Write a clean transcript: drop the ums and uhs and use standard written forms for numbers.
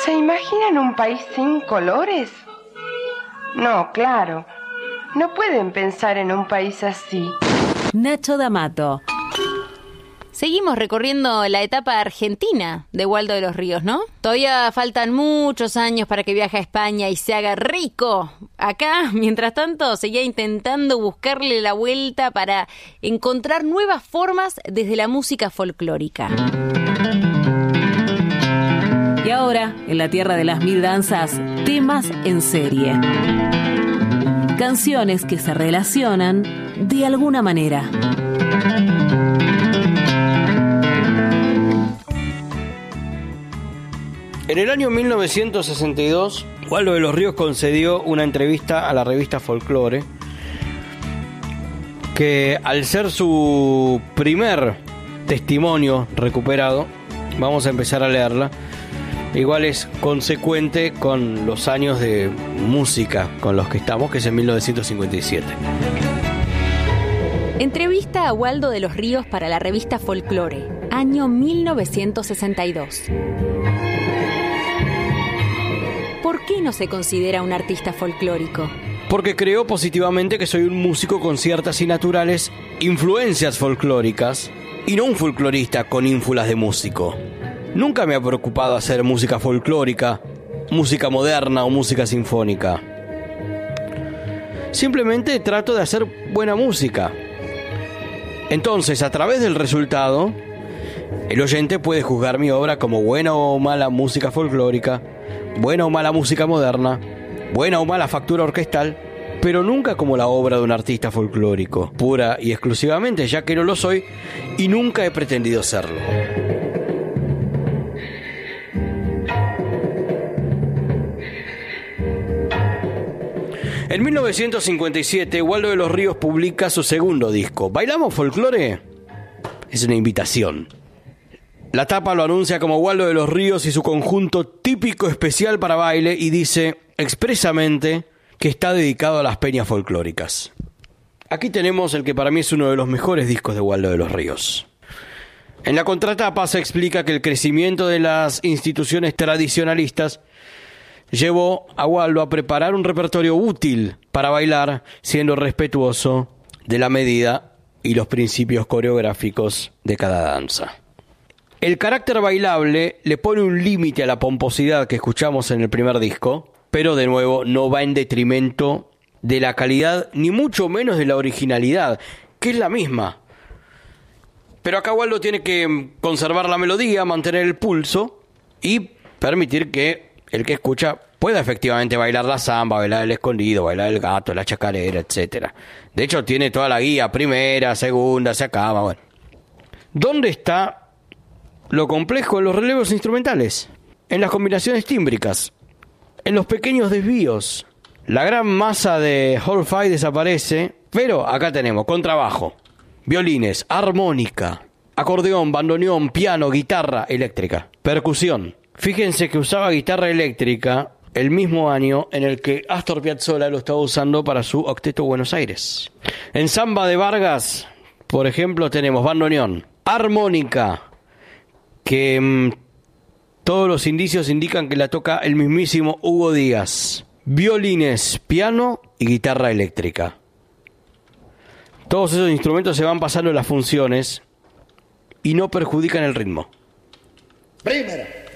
¿Se imaginan un país sin colores? No, claro. No pueden pensar en un país así. Nacho D'Amato. Seguimos recorriendo la etapa argentina de Waldo de los Ríos, ¿no? Todavía faltan muchos años para que viaje a España y se haga rico. Acá, mientras tanto, seguía intentando buscarle la vuelta para encontrar nuevas formas desde la música folclórica. Y ahora, en la tierra de las mil danzas, temas en serie. Canciones que se relacionan de alguna manera. En el año 1962, Waldo de los Ríos concedió una entrevista a la revista Folklore, que al ser su primer testimonio recuperado, vamos a empezar a leerla, igual es consecuente con los años de música con los que estamos, que es en 1957. Entrevista a Waldo de los Ríos para la revista Folklore, año 1962. ¿Por qué no se considera un artista folclórico? Porque creo positivamente que soy un músico con ciertas y naturales influencias folclóricas y no un folclorista con ínfulas de músico. Nunca me ha preocupado hacer música folclórica, música moderna o música sinfónica. Simplemente trato de hacer buena música. Entonces, a través del resultado, el oyente puede juzgar mi obra como buena o mala música folclórica, buena o mala música moderna, buena o mala factura orquestal, pero nunca como la obra de un artista folclórico, pura y exclusivamente, ya que no lo soy y nunca he pretendido serlo. En 1957, Waldo de los Ríos publica su segundo disco. ¿Bailamos folclore? Es una invitación. La tapa lo anuncia como Waldo de los Ríos y su conjunto típico especial para baile y dice expresamente que está dedicado a las peñas folclóricas. Aquí tenemos el que para mí es uno de los mejores discos de Waldo de los Ríos. En la contratapa se explica que el crecimiento de las instituciones tradicionalistas llevó a Waldo a preparar un repertorio útil para bailar, siendo respetuoso de la medida y los principios coreográficos de cada danza. El carácter bailable le pone un límite a la pomposidad que escuchamos en el primer disco, pero de nuevo no va en detrimento de la calidad, ni mucho menos de la originalidad, que es la misma. Pero acá Waldo tiene que conservar la melodía, mantener el pulso y permitir que el que escucha pueda efectivamente bailar la samba, bailar el escondido, bailar el gato, la chacarera, etc. De hecho, tiene toda la guía, primera, segunda, se acaba, bueno. ¿Dónde está lo complejo? En los relevos instrumentales, en las combinaciones tímbricas, en los pequeños desvíos. La gran masa de Hall 5 desaparece, pero acá tenemos contrabajo, violines, armónica, acordeón, bandoneón, piano, guitarra eléctrica, percusión. Fíjense que usaba guitarra eléctrica el mismo año en el que Astor Piazzolla lo estaba usando para su Octeto Buenos Aires. En Samba de Vargas, por ejemplo, tenemos bandoneón, armónica, que todos los indicios indican que la toca el mismísimo Hugo Díaz. Violines, piano y guitarra eléctrica. Todos esos instrumentos se van pasando las funciones y no perjudican el ritmo. Primera.